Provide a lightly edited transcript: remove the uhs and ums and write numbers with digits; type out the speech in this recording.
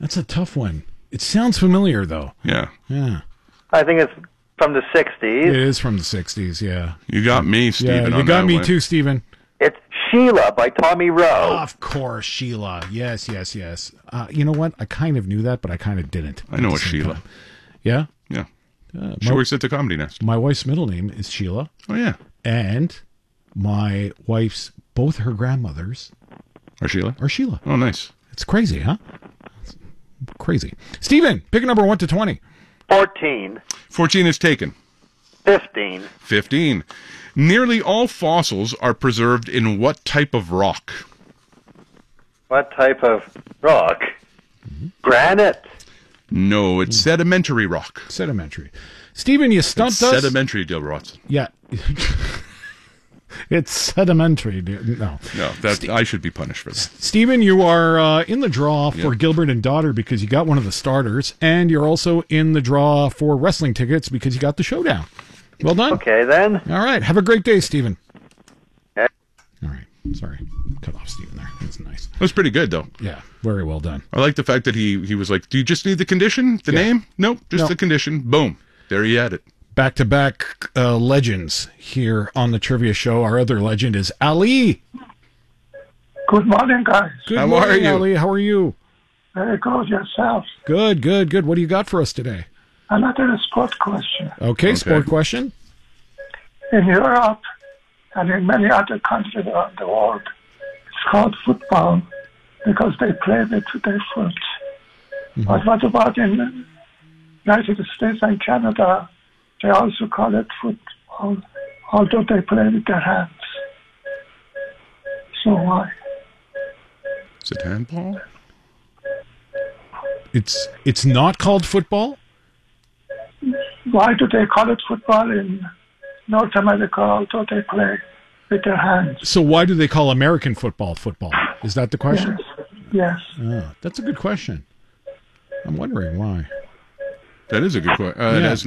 That's a tough one. It sounds familiar, though. Yeah. Yeah. I think it's from the 60s. It is from the 60s, yeah. You got me, Stephen. Yeah, on you got that me one. too, Stephen. It's Sheila by Tommy Rowe. Of course, Sheila. Yes. You know what? I kind of knew that, but I kind of didn't. I know at a the same Sheila. time. Yeah? Yeah. She works at the Comedy Nest. My wife's middle name is Sheila, Oh, yeah. and my wife's, both her grandmothers Or Sheila? are Sheila. Oh, nice. It's crazy, huh? It's crazy. Stephen, pick a number 1 to 20. 14. 14 is taken. 15. 15. Nearly all fossils are preserved in what type of rock? What type of rock? Granite. No, it's sedimentary rock. Sedimentary. Stephen, you stumped us. Sedimentary, Del Watson. Yeah. It's sedimentary. No. No, I should be punished for that. Stephen, you are in the draw for Gilbert and Daughter because you got one of the starters, and you're also in the draw for wrestling tickets because you got the showdown. Well done. Okay, then. All right. Have a great day, Stephen. Okay. All right. Sorry. Cut off Stephen there. That's nice. That's pretty good, though. Yeah. Very well done. I like the fact that he was like, do you just need the condition? The name? Nope, just the condition. Boom. There you had it. Back-to-back legends here on the Trivia Show. Our other legend is Ali. Good morning, guys. Good How morning, are you? Ali. How are you? Very good yourself. Good. What do you got for us today? Another sport question. Okay, sport question. In Europe and in many other countries around the world, it's called football because they play with their foot. But what about in United States and Canada? They also call it football, although they play with their hands. So why? Is it handball? It's not called football? Why do they call it football in North America, although they play with their hands? So why do they call American football football? Is that the question? Yes. That's a good question. I'm wondering why. That is a good question. It has